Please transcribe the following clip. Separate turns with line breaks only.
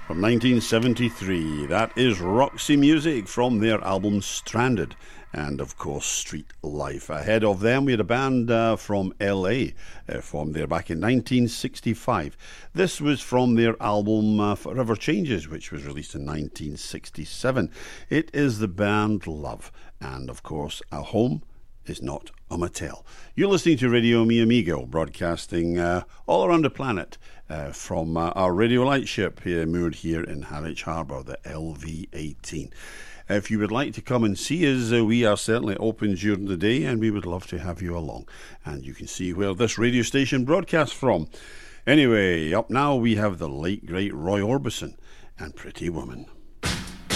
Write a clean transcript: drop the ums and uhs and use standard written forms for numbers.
From 1973, that is Roxy Music from their album Stranded, and of course Street Life. Ahead of them we had a band from LA, formed there back in 1965. This was from their album Forever Changes, which was released in 1967. It is the band Love, and of course A Home is Not a Motel. You're listening to Radio Mi Amigo, broadcasting all around the planet from our radio lightship moored here in Harwich Harbour, the LV-18. If you would like to come and see us, we are certainly open during the day, and we would love to have you along. And you can see where this radio station broadcasts from. Anyway, up now we have the late great Roy Orbison and Pretty Woman.